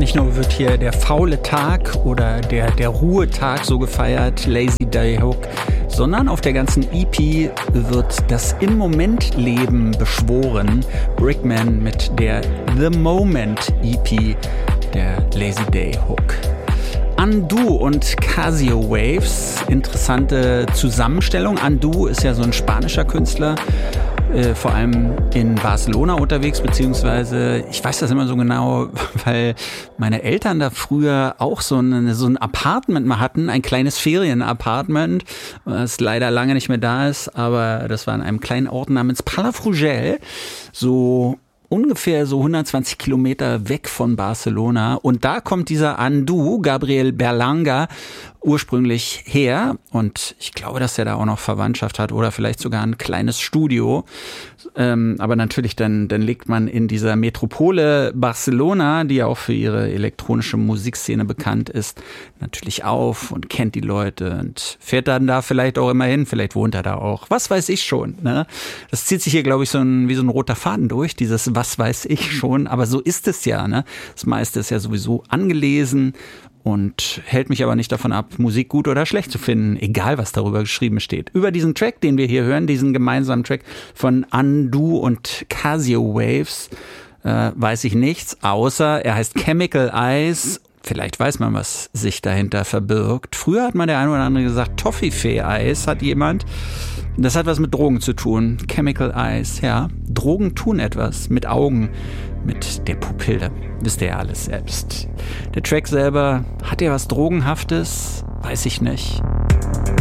nicht nur wird hier der faule Tag oder der Ruhetag so gefeiert, Lazy Day Hook, sondern auf der ganzen EP wird das Im-Moment-Leben beschworen. Brickman mit der The Moment EP, der Lazy Day Hook. Undo und Casio Waves, interessante Zusammenstellung. Undo ist ja so ein spanischer Künstler, vor allem in Barcelona unterwegs, beziehungsweise ich weiß das immer so genau, weil meine Eltern da früher auch so ein Apartment mal hatten, ein kleines Ferienapartment, was leider lange nicht mehr da ist, aber das war in einem kleinen Ort namens Palafrugell, so ungefähr so 120 Kilometer weg von Barcelona. Und da kommt dieser Undo, Gabriel Berlanga, ursprünglich her. Und ich glaube, dass er da auch noch Verwandtschaft hat oder vielleicht sogar ein kleines Studio. Aber natürlich, dann legt man in dieser Metropole Barcelona, die ja auch für ihre elektronische Musikszene bekannt ist, natürlich auf und kennt die Leute und fährt dann da vielleicht auch immer hin. Vielleicht wohnt er da auch. Was weiß ich schon, ne? Das zieht sich hier, glaube ich, wie so ein roter Faden durch, dieses was weiß ich schon. Aber so ist es ja, ne? Das meiste ist ja sowieso angelesen und hält mich aber nicht davon ab, Musik gut oder schlecht zu finden, egal was darüber geschrieben steht. Über diesen Track, den wir hier hören, diesen gemeinsamen Track von Undo und Casio Waves, weiß ich nichts, außer er heißt Chemical Eyes. Vielleicht weiß man, was sich dahinter verbirgt. Früher hat man der eine oder andere gesagt, Toffifee-Eis hat jemand. Das hat was mit Drogen zu tun. Chemical Eyes, ja. Drogen tun etwas mit Augen, mit der Pupille. Wisst ihr ja alles selbst. Der Track selber, hat er was Drogenhaftes? Weiß ich nicht.